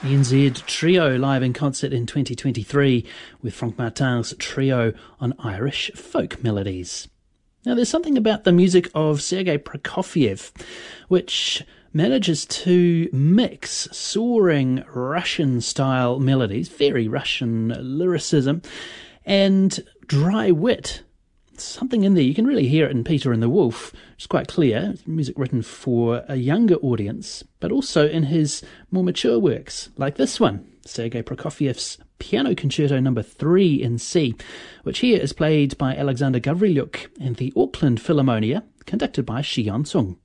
NZ Trio live in concert in 2023 with Franck Martin's trio on Irish folk melodies. Now, there's something about the music of Sergei Prokofiev which manages to mix soaring Russian-style melodies, very Russian lyricism, and dry wit. Something in there, you can really hear it in Peter and the Wolf. It's quite clear. It's music written for a younger audience, but also in his more mature works, like this one, Sergei Prokofiev's Piano Concerto No. 3 in C, which here is played by Alexander Gavrilyuk and the Auckland Philharmonia, conducted by Shi Yon-sung.